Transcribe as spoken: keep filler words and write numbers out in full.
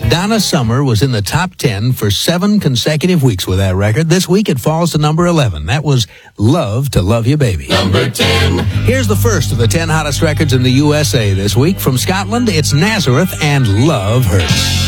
Donna Summer was in the top ten for seven consecutive weeks with that record. This week it falls to number eleven. That was Love to Love You Baby. Number ten. Here's the first of the ten hottest records in the U S A this week. From Scotland, it's Nazareth and Love Hurts.